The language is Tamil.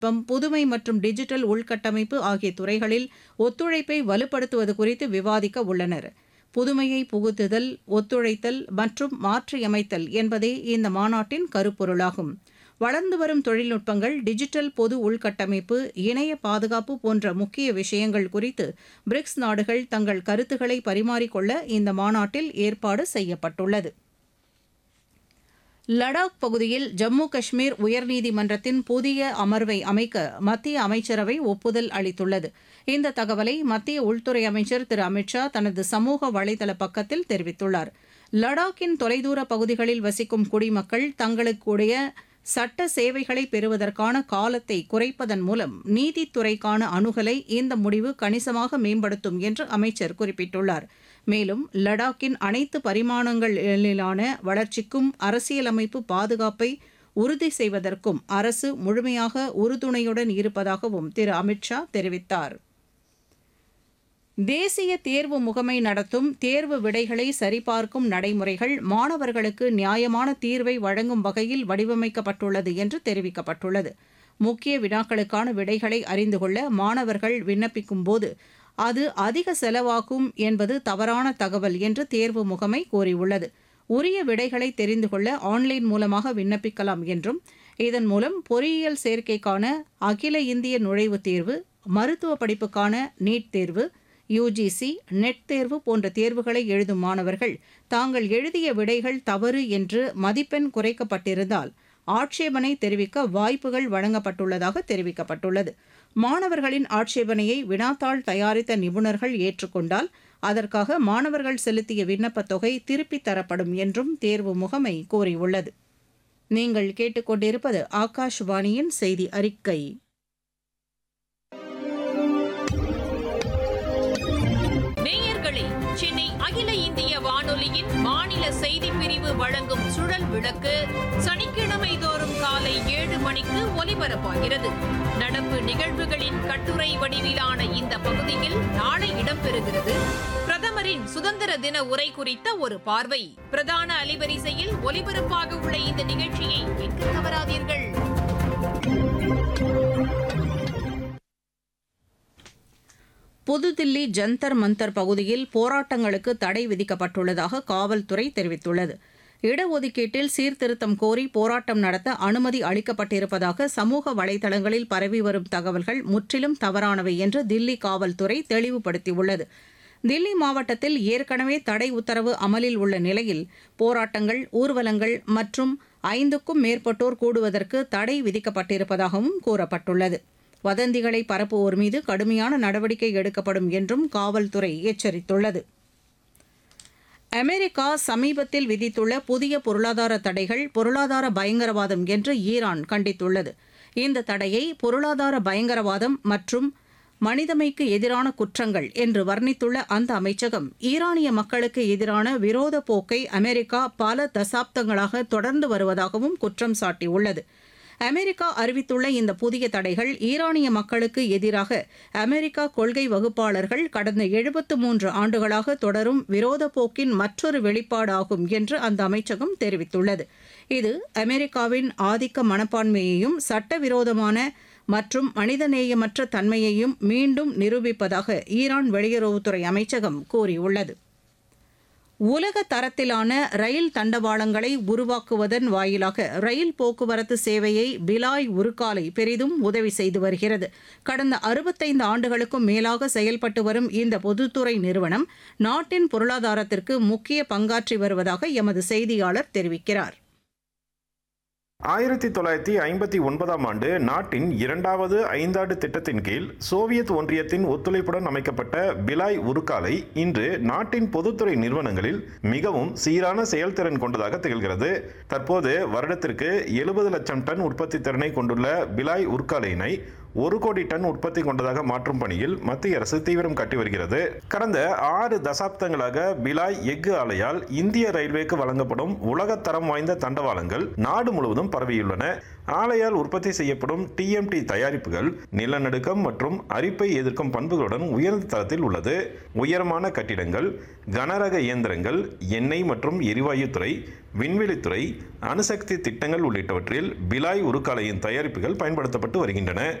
புதுமை மற்றும் டிஜிட்டல் உள்கட்டமைப்பு ஆகிய துறைகளில் ஒத்துழைப்பை வலுப்படுத்துவது குறித்து விவாதிக்க உள்ளனர். புதுமையை புகுத்துதல், ஒத்துழைத்தல் மற்றும் மாற்றியமைத்தல் என்பதே இந்த மாநாட்டின் கருப்பொருளாகும். வளர்ந்து வரும் தொழில்நுட்பங்கள், டிஜிட்டல் பொது உள்கட்டமைப்பு, இணைய பாதுகாப்பு போன்ற முக்கிய விஷயங்கள் குறித்து பிரிக்ஸ் நாடுகள் தங்கள் கருத்துக்களை பரிமாறிக்கொள்ள இந்த மாநாட்டில் ஏற்பாடு செய்யப்பட்டுள்ளது. லடாக் பகுதியில் ஜம்மு காஷ்மீர் உயர்நீதிமன்றத்தின் புதிய அமர்வை அமைக்க மத்திய அமைச்சரவை ஒப்புதல் அளித்துள்ளது. இந்த தகவலை மத்திய உள்துறை அமைச்சர் திரு அமித் ஷா தனது சமூக வலைதள பக்கத்தில் தெரிவித்துள்ளார். லடாக்கின் தொலைதூர பகுதிகளில் வசிக்கும் குடிமக்கள் தங்களுக்குடைய சட்ட சேவைகளை பெறுவதற்கான காலத்தை குறைப்பதன் மூலம் நீதித்துறைக்கான அணுகலை இந்த முடிவு கணிசமாக மேம்படுத்தும் என்று அமைச்சர் குறிப்பிட்டுள்ளார். மேலும் லடாக்கின் அனைத்து பரிமாணங்களிலான வளர்ச்சிக்கும் அரசியலமைப்பு பாதுகாப்பை உறுதி செய்வதற்கும் அரசு முழுமையாக உறுதுணையுடன் இருப்பதாகவும் திரு அமித் ஷா தெரிவித்தார். தேசிய தேர்வு முகமை நடத்தும் தேர்வு விடைகளை சரிபார்க்கும் நடைமுறைகள் மாணவர்களுக்கு நியாயமான தீர்வை வழங்கும் வகையில் வடிவமைக்கப்பட்டுள்ளது என்று தெரிவிக்கப்பட்டுள்ளது. முக்கிய வினாக்களுக்கான விடைகளை அறிந்து கொள்ள மாணவர்கள் விண்ணப்பிக்கும் போது அது அதிக செலவாகும் என்பது தவறான தகவல் என்று தேர்வு முகமை கூறியுள்ளது. உரிய விடைகளை தெரிந்து கொள்ள ஆன்லைன் மூலமாக விண்ணப்பிக்கலாம் என்றும், இதன் மூலம் பொறியியல் சேர்க்கைக்கான அகில இந்திய நுழைவுத் தேர்வு, மருத்துவ படிப்புக்கான நீட் தேர்வு, யுஜிசி, நெட் தேர்வு போன்ற தேர்வுகளை எழுதும் மாணவர்கள் தாங்கள் எழுதிய விடைகள் தவறு என்று மதிப்பெண் குறைக்கப்பட்டிருந்தால் ஆட்சேபனை தெரிவிக்க வாய்ப்புகள் வழங்கப்பட்டுள்ளதாக தெரிவிக்கப்பட்டுள்ளது. மாணவர்களின் ஆட்சேபனையை வினாத்தாள் தயாரித்த நிபுணர்கள் ஏற்றுக்கொண்டால் அதற்காக மாணவர்கள் செலுத்திய விண்ணப்பத் தொகை திருப்பித் தரப்படும் என்றும் தேர்வு முகமை கூறியுள்ளது. நீங்கள் கேட்டுக்கொண்டிருப்பது ஆகாஷ்வாணியின் செய்தி அறிக்கை. நேயர்களே, சென்னை அகில இந்திய வானொலியின் மாநில செய்திப் பிரிவு வழங்கும் சுழல் விளக்கு சனிக்கிழமை தோறும் காலை 7 மணிக்கு ஒலிபரப்பாகிறது. நடப்பு நிகழ்வுகளின் கட்டுரை வடிவிலான இந்த பகுதியில் நாளை இடம்பெறுகிறது. பிரதமரின் சுதந்திர தின உரை குறித்த ஒரு பார்வை. பிரதான அலைவரிசையில் ஒலிபரப்பாக உள்ள இந்த நிகழ்ச்சியை கேட்க தவறாதீர்கள். புதுதில்லி ஜந்தர் மந்தர் பகுதியில் போராட்டங்களுக்கு தடை விதிக்கப்பட்டுள்ளதாக காவல்துறை தெரிவித்துள்ளது. இடஒதுக்கீட்டில் சீர்திருத்தம் கோரி போராட்டம் நடத்த அனுமதி அளிக்கப்பட்டிருப்பதாக சமூக வலைதளங்களில் பரவி வரும் தகவல்கள் முற்றிலும் தவறானவை என்று தில்லி காவல்துறை தெளிவுபடுத்தியுள்ளது. தில்லி மாவட்டத்தில் ஏற்கனவே தடை உத்தரவு அமலில் உள்ள நிலையில் போராட்டங்கள், ஊர்வலங்கள் மற்றும் 5க்கும் மேற்பட்டோர் கூடுவதற்கு தடை விதிக்கப்பட்டிருப்பதாகவும் கூறப்பட்டுள்ளது. வதந்திகளை பரப்புவோர் மீது கடுமையான நடவடிக்கை எடுக்கப்படும் என்றும் காவல்துறை எச்சரித்துள்ளது. அமெரிக்கா சமீபத்தில் விதித்துள்ள புதிய பொருளாதார தடைகள் பொருளாதார பயங்கரவாதம் என்று ஈரான் கண்டித்துள்ளது. இந்த தடையை பொருளாதார பயங்கரவாதம் மற்றும் மனிதமைக்கு எதிரான குற்றங்கள் என்று வர்ணித்துள்ள அந்த அமைச்சகம், ஈரானிய மக்களுக்கு எதிரான விரோத போக்கை அமெரிக்கா பல தசாப்தங்களாக தொடர்ந்து வருவதாகவும் குற்றம் சாட்டியுள்ளது. அமெரிக்கா அறிவித்துள்ள இந்த புதிய தடைகள் ஈரானிய மக்களுக்கு எதிராக அமெரிக்கா கொள்கை வகுப்பாளர்கள் கடந்த 73 ஆண்டுகளாக தொடரும் விரோத போக்கின் மற்றொரு வெளிப்பாடாகும் என்று அந்த அமைச்சகம் தெரிவித்துள்ளது. இது அமெரிக்காவின் ஆதிக்க மனப்பான்மையையும் சட்டவிரோதமான மற்றும் மனிதநேயமற்ற தன்மையையும் மீண்டும் நிரூபிப்பதாக ஈரான் வெளியுறவுத்துறை அமைச்சகம் கூறியுள்ளது. உலக தரத்திலான ரயில் தண்டவாளங்களை உருவாக்குவதன் வாயிலாக ரயில் போக்குவரத்து சேவையை பிலாய் உருக்காலை பெரிதும் உதவி செய்து வருகிறது. கடந்த 65 ஆண்டுகளுக்கும் மேலாக செயல்பட்டு வரும் இந்த பொதுத்துறை நிறுவனம் நாட்டின் பொருளாதாரத்திற்கு முக்கிய பங்காற்றி வருவதாக எமது செய்தியாளர் தெரிவிக்கிறார். 1959ஆம் ஆண்டு நாட்டின் 2வது ஐந்தாண்டு திட்டத்தின் கீழ் சோவியத் ஒன்றியத்தின் ஒத்துழைப்புடன் அமைக்கப்பட்ட பிலாய் உருக்காலை இன்று நாட்டின் பொதுத்துறை நிறுவனங்களில் மிகவும் சீரான செயல்திறன் கொண்டதாக திகழ்கிறது. தற்போது வருடத்திற்கு 70 லட்சம் டன் உற்பத்தி திறனை கொண்டுள்ள பிலாய் உருக்காலையினை 1 கோடி டன் உற்பத்தி கொண்டதாக மாற்றும் பணியில் மத்திய அரசு தீவிரம் காட்டி வருகிறது. கடந்த 6 தசாப்தங்களாக பிலாய் எஃகு ஆலையால் இந்திய ரயில்வேக்கு வழங்கப்படும் உலகத்தரம் வாய்ந்த தண்டவாளங்கள் நாடு முழுவதும் பரவியுள்ளன. ஆலையால் உற்பத்தி செய்யப்படும் TMT தயாரிப்புகள் நிலநடுக்கம் மற்றும் அரிப்பை எதிர்க்கும் பண்புகளுடன் உயர்ந்த தரத்தில் உள்ளது. உயரமான கட்டிடங்கள், கனரக இயந்திரங்கள், எண்ணெய் மற்றும் எரிவாயு துறை, விண்வெளித்துறை, அணுசக்தி திட்டங்கள் உள்ளிட்டவற்றில் பிலாய் உருக்காலையின் தயாரிப்புகள் பயன்படுத்தப்பட்டு வருகின்றன.